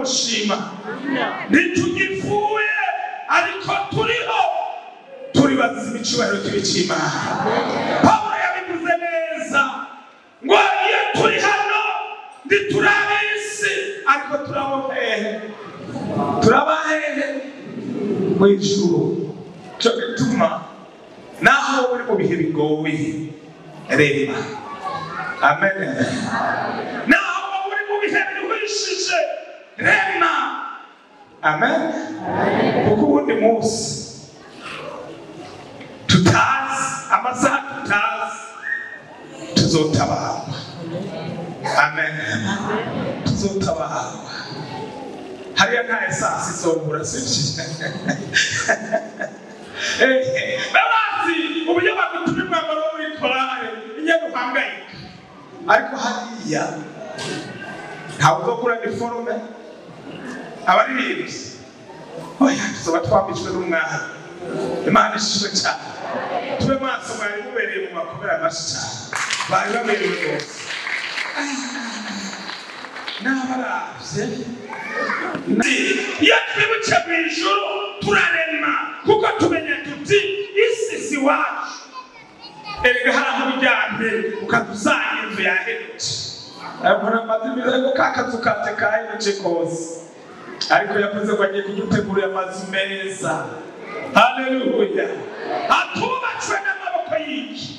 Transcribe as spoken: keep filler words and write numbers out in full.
kumushima ntitugifuye ariko turiho turi bazima icyubahiro cy'ibicimana. Pawulo yabivuze neza ngo iyo turi hano ntiturabe isi ariko turabo hehe turaba hehe mu ijuru. Cyo gituma naho uri mu bihe bigoye reba amen. Naho uri mu bihe biruhishije rema amen. Kuko ubundi munsi tutazi amasaha tutazi tuzotabarwa amen. Tuzotabarwa hariya nta esasi izobura sivyo. Babazi uburyo bagutuma umwambaro wo muri korale inyene uhangayika ariko hariya ntawe uzokura niforume abaririmbyi oya tuzoba twambitswe n'umwana. Imana ishimwe cyane. Tube maso mwari mubereye mu makomera mashi cyane bari baberewe rwose n'abaravye. Iyo twibuke mu ijuru turarema kuko tumenya tuti isi si wacu. Erega hari aho ujyanye ukadusanga inzu yahindutse ariko namaze ibirego kakazu kate kahindutse kose ariko yavuze ko agiye kudutegurira amazu meza. Haleluya. Atubatswe n'amaboko y'iki